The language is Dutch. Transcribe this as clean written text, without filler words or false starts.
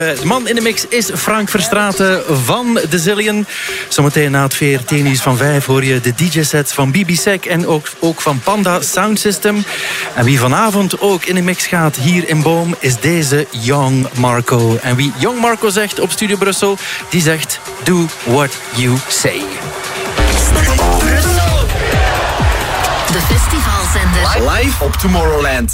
De man in de mix is Frank Verstraeten van The Zillion. Zometeen na het VRT-nieuws van 5 hoor je de DJ-sets van BB-Sec en ook van Panda Sound System. En wie vanavond ook in de mix gaat hier in Boom is deze Young Marco. En wie Young Marco zegt op Studio Brussel, die zegt do what you say. De festivalzender. Live op Tomorrowland.